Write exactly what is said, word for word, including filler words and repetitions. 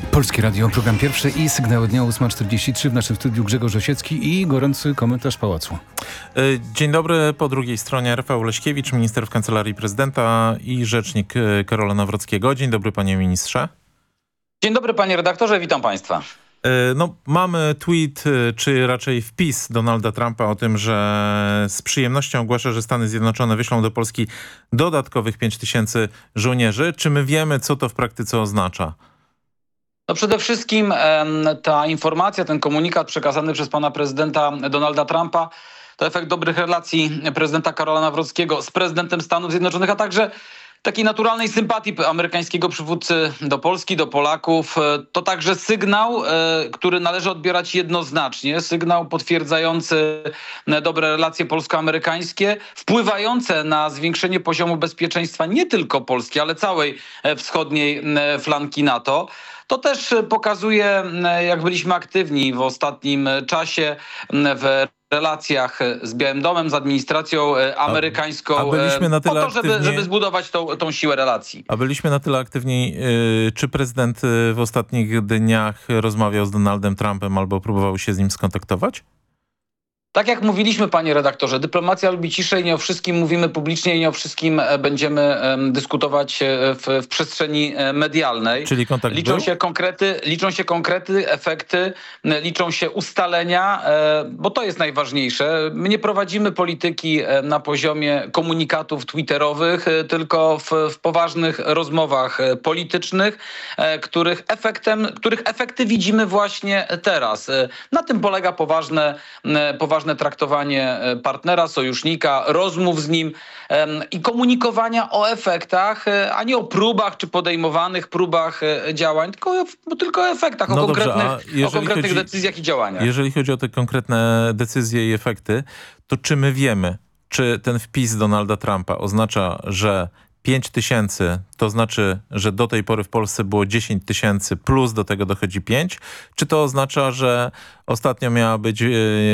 Polskie Radio, program pierwszy i sygnały dnia ósma czterdzieści trzy. W naszym studiu Grzegorz Osiecki i gorący komentarz Pałacu. Dzień dobry, po drugiej stronie Rafał Leśkiewicz, minister w Kancelarii Prezydenta i rzecznik Karola Nawrockiego. Dzień dobry, panie ministrze. Dzień dobry, panie redaktorze, witam państwa. No, mamy tweet, czy raczej wpis Donalda Trumpa o tym, że z przyjemnością ogłasza, że Stany Zjednoczone wyślą do Polski dodatkowych pięć tysięcy żołnierzy. Czy my wiemy, co to w praktyce oznacza? No przede wszystkim ta informacja, ten komunikat przekazany przez pana prezydenta Donalda Trumpa to efekt dobrych relacji prezydenta Karola Nawrockiego z prezydentem Stanów Zjednoczonych, a także takiej naturalnej sympatii amerykańskiego przywódcy do Polski, do Polaków. To także sygnał, który należy odbierać jednoznacznie. Sygnał potwierdzający dobre relacje polsko-amerykańskie, wpływające na zwiększenie poziomu bezpieczeństwa nie tylko Polski, ale całej wschodniej flanki NATO. To też pokazuje, jak byliśmy aktywni w ostatnim czasie w relacjach z Białym Domem, z administracją amerykańską, a, a byliśmy na tyle po to, żeby, aktywni, żeby zbudować tą, tą siłę relacji. A byliśmy na tyle aktywni, yy, czy prezydent w ostatnich dniach rozmawiał z Donaldem Trumpem albo próbował się z nim skontaktować? Tak jak mówiliśmy, panie redaktorze, dyplomacja lubi ciszej, nie o wszystkim mówimy publicznie i nie o wszystkim będziemy um, dyskutować w, w przestrzeni medialnej. Czyli kontakt liczą był? się konkrety, liczą się konkrety, efekty, liczą się ustalenia, e, bo to jest najważniejsze. My nie prowadzimy polityki na poziomie komunikatów twitterowych, tylko w, w poważnych rozmowach politycznych, e, których efektem, których efekty widzimy właśnie teraz. Na tym polega poważne, poważne Ważne traktowanie partnera, sojusznika, rozmów z nim um, i komunikowania o efektach, a nie o próbach czy podejmowanych próbach działań, tylko, tylko o efektach, no o dobrze, konkretnych, o konkretnych chodzi, decyzjach i działaniach. Jeżeli chodzi o te konkretne decyzje i efekty, to czy my wiemy, czy ten wpis Donalda Trumpa oznacza, że pięć tysięcy to znaczy, że do tej pory w Polsce było dziesięć tysięcy plus do tego dochodzi pięć? Czy to oznacza, że ostatnio miała być